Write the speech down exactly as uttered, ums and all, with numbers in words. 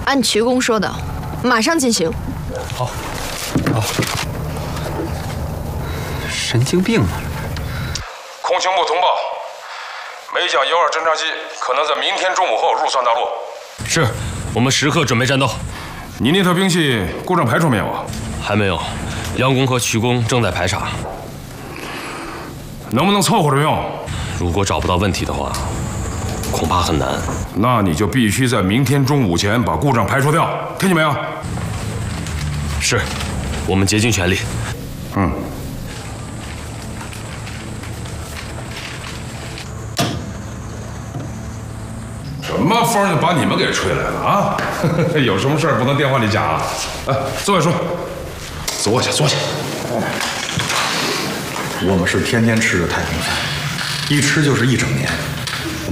按瞿公说的，马上进行。 好，好。神经病吗？ 空情部通报，美蒋幺二侦察机可能在明天中午后入算大陆。 是，我们时刻准备战斗。 你那套兵器故障排除没有啊？ 还没有，杨工和瞿工正在排查。 能不能凑合着用？ 如果找不到问题的话，恐怕很难。 那你就必须在明天中午前把故障排除掉，听见没有？ 是，我们竭尽全力。 嗯。什么风就把你们给吹来了啊？有什么事儿不能电话里讲啊？来，坐下说。坐下，坐下。 我们是天天吃着太平饭，一吃就是一整年。